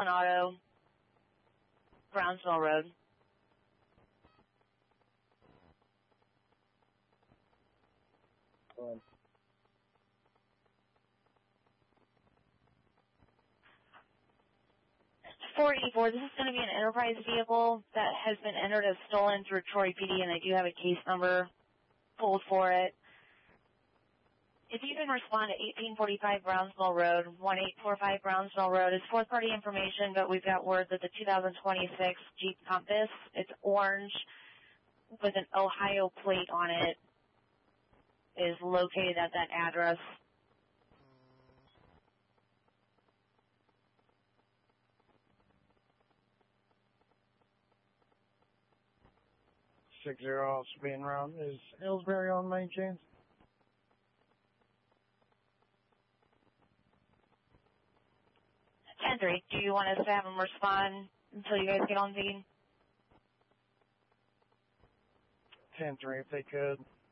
Franklin Auto, Brownsville Road. Go ahead. .484, this is going to be an enterprise vehicle that has been entered as stolen through Troy PD, and I do have a case number pulled for it. If you can respond to 1845 Brownsville Road, 1845 Brownsville Road, it's fourth-party information, but we've got word that the 2026 Jeep Compass, it's orange with an Ohio plate on it, is located at that address. .60 Spain Round. Is Ellsbury on main chains? 10-3, do you want us to have them respond until you guys get on scene? 10-3, if they could.